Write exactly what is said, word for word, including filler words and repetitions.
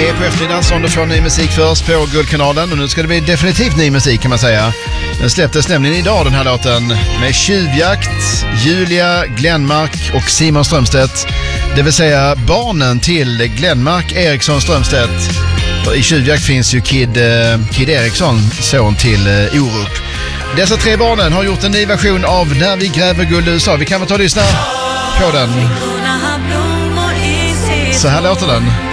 är på eftermiddagen som du får ny musik först på Guldkanalen. Och nu ska det bli definitivt ny musik kan man säga. Den släpptes nämligen idag den här låten med Tjuvjakt, Julia, Glenmark och Simon Strömstedt. Det vill säga barnen till Glenmark Eriksson Strömstedt. För i Tjuvjakt finns ju Kid, eh, Kid Eriksson, son till eh, Orup. Dessa tre barnen har gjort en ny version av När vi gräver guld i U S A. Vi kan väl ta och lyssna på den. Så här låter den.